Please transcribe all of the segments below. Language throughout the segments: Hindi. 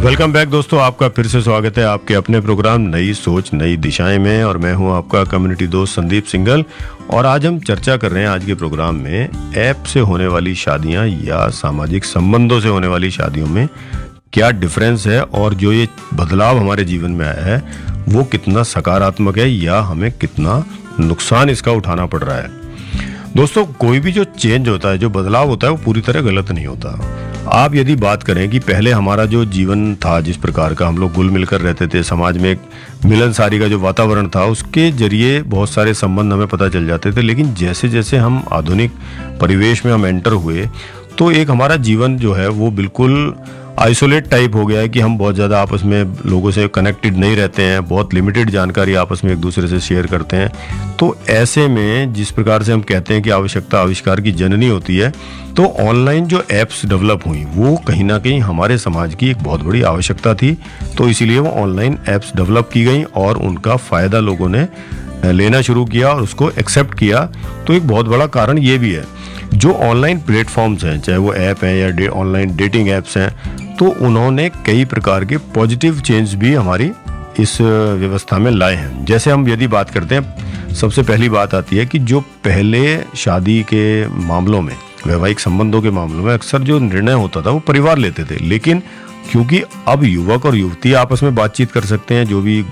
वेलकम बैक दोस्तों, आपका फिर से स्वागत है आपके अपने प्रोग्राम नई सोच नई दिशाएं में। और मैं हूं आपका कम्युनिटी दोस्त संदीप सिंगल। और आज हम चर्चा कर रहे हैं आज के प्रोग्राम में ऐप से होने वाली शादियां या सामाजिक संबंधों से होने वाली शादियों में क्या डिफरेंस है, और जो ये बदलाव हमारे जीवन में आया है वो कितना सकारात्मक है या हमें कितना नुकसान इसका उठाना पड़ रहा है। दोस्तों, कोई भी जो चेंज होता है, जो बदलाव होता है, वो पूरी तरह गलत नहीं होता। आप यदि बात करें कि पहले हमारा जो जीवन था, जिस प्रकार का हम लोग घुल मिलकर रहते थे, समाज में एक मिलनसारी का जो वातावरण था, उसके जरिए बहुत सारे संबंध हमें पता चल जाते थे। लेकिन जैसे जैसे हम आधुनिक परिवेश में हम एंटर हुए तो एक हमारा जीवन जो है वो बिल्कुल आइसोलेट टाइप हो गया है कि हम बहुत ज़्यादा आपस में लोगों से कनेक्टेड नहीं रहते हैं, बहुत लिमिटेड जानकारी आपस में एक दूसरे से शेयर करते हैं। तो ऐसे में जिस प्रकार से हम कहते हैं कि आवश्यकता आविष्कार की जननी होती है, तो ऑनलाइन जो ऐप्स डेवलप हुई वो कहीं ना कहीं हमारे समाज की एक बहुत बड़ी आवश्यकता थी। तो इसीलिए वो ऑनलाइन ऐप्स डेवलप की गई और उनका फ़ायदा लोगों ने लेना शुरू किया और उसको एक्सेप्ट किया। तो एक बहुत बड़ा कारण ये भी है, जो ऑनलाइन प्लेटफॉर्म्स हैं, चाहे वो ऐप हैं या ऑनलाइन डेटिंग ऐप्स हैं, तो उन्होंने कई प्रकार के पॉजिटिव चेंज भी हमारी इस व्यवस्था में लाए हैं। जैसे हम यदि बात करते हैं, सबसे पहली बात आती है कि जो पहले शादी के मामलों में, वैवाहिक संबंधों के मामलों में अक्सर जो निर्णय होता था वो परिवार लेते थे। लेकिन क्योंकि अब युवक और युवती आपस में बातचीत कर सकते हैं, जो भी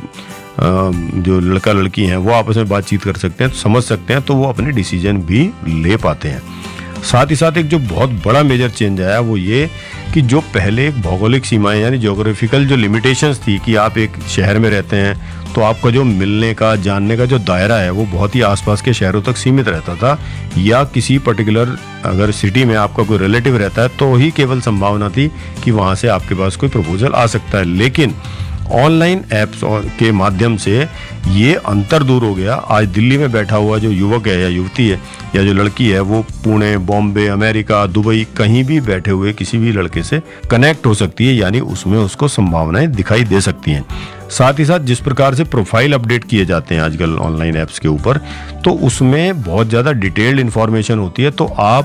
जो लड़का लड़की हैं वो आपस में बातचीत कर सकते हैं, समझ सकते हैं, तो वो अपने डिसीजन भी ले पाते हैं। साथ ही साथ एक जो बहुत बड़ा मेजर चेंज आया वो ये कि जो पहले एक भौगोलिक सीमाएं यानी ज्योग्राफिकल जो लिमिटेशंस थी कि आप एक शहर में रहते हैं तो आपका जो मिलने का जानने का जो दायरा है वो बहुत ही आसपास के शहरों तक सीमित रहता था, या किसी पर्टिकुलर अगर सिटी में आपका कोई रिलेटिव रहता है तो ही केवल संभावना थी कि वहाँ से आपके पास कोई प्रपोजल आ सकता है। लेकिन ऑनलाइन ऐप्स के माध्यम से ये अंतर दूर हो गया। आज दिल्ली में बैठा हुआ जो युवक है या युवती है या जो लड़की है वो पुणे, बॉम्बे, अमेरिका, दुबई कहीं भी बैठे हुए किसी भी लड़के से कनेक्ट हो सकती है, यानी उसमें उसको संभावनाएं दिखाई दे सकती हैं। साथ ही साथ जिस प्रकार से प्रोफाइल अपडेट किए जाते हैं आजकल ऑनलाइन ऐप्स के ऊपर, तो उसमें बहुत ज़्यादा डिटेल्ड इन्फॉर्मेशन होती है। तो आप